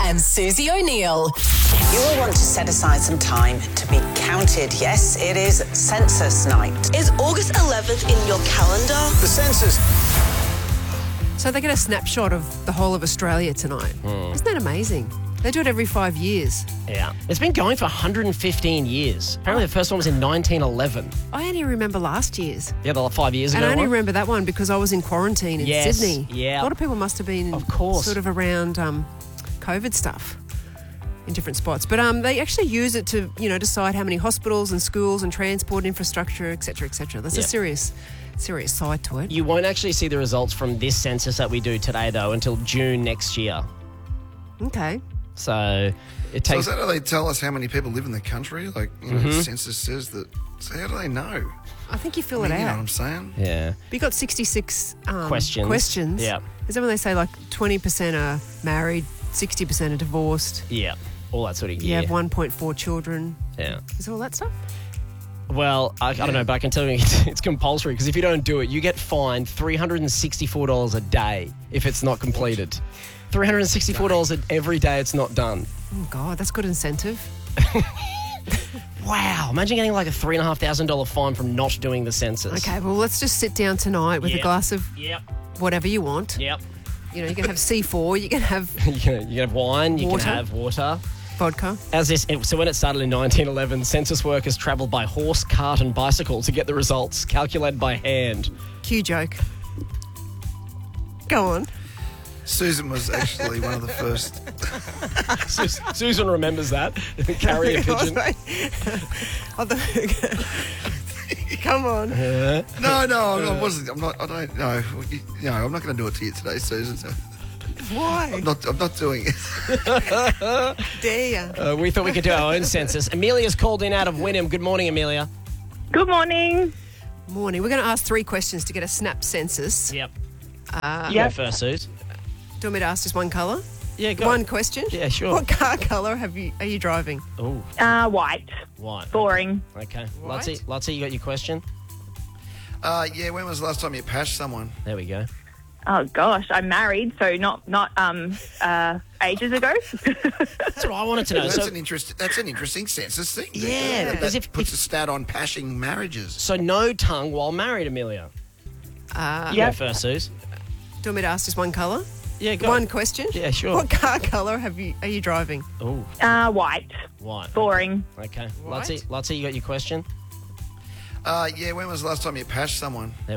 and Susie O'Neill. You will want to set aside some time to be counted. Yes, it is census night. Is August 11th in your calendar? The census. So they get a snapshot of the whole of Australia tonight. Isn't that amazing? They do it every 5 years. Yeah. It's been going for 115 years. Apparently the first one was in 1911. I only remember last year's. Yeah, the 5 years ago. And I only one. remember that one because I was in quarantine in Yes, Sydney. yeah. A lot of people must have been Of course. sort of around COVID stuff in different spots. But they actually use it to, decide how many hospitals and schools and transport infrastructure, et cetera, et cetera. There's a serious side to it. You won't actually see the results from this census that we do today, though, until June next year. Okay. So it So takes... is that how they tell us how many people live in the country? Like, the census says that. So how do they know? I think you fill You it know what out. I'm saying? Yeah. You got 66 Questions. Yeah. Is that when they say like 20% are married, 60% are divorced? Yeah. All that sort of You gear. have 1.4 children. Yeah. Is it all that stuff? Well, I don't know, but I can tell you it's compulsory because if you don't do it, you get fined $364 a day if it's not completed. $364 every day it's not done. Oh, God, that's good incentive. Wow. Imagine getting like a $3,500 fine from not doing the census. Okay, well, let's just sit down tonight with a glass of Yep. whatever you want. Yep. You can have C4, you can have You can have wine, you Water. can have water. vodka. So when it started in 1911, census workers travelled by horse, cart and bicycle to get the results, calculated by hand. Cue joke. Go on. Susan was actually one of the first. Susan remembers that. Carry a pigeon. Come on. No, I wasn't. I'm not. I don't know. No, I'm not going to do it to you today, Susan. So Why? I'm not doing it. Dare you? We thought we could do our own census. Amelia's called in out of Wynnum. Good morning, Amelia. Good morning. Morning. We're going to ask 3 questions to get a snap census. Yep. Yep. Go first, Suze. Do you want me to ask just one colour? Yeah, go. One question? Yeah, sure. What car colour are you driving? Oh, White. white. Boring. Okay. White? Lottie, you got your question? Yeah. When was the last time you pashed someone? There we go. Oh gosh, I'm married, so not ages ago. That's what I wanted to know. That's So, That's an interesting census thing. Yeah, because that if- puts a stat on pashing marriages. so no tongue while married, Amelia. You go Yep. first, Suze. Do you want me to ask just one colour? Yeah, go. One question? Yeah, sure. What car colour are you driving? Oh, White. white. Boring. Okay. White? Lottie, you got your question? Yeah. When was the last time you pashed someone?